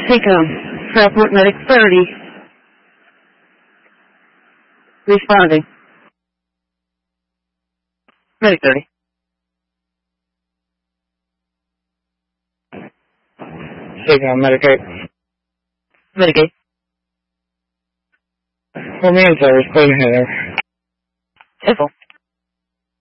Seacom, Southport Medic 30. Responding. Medic 30. Seacom, Medic 8. Medic 8. Pull me in, sir. Clear me here. Info.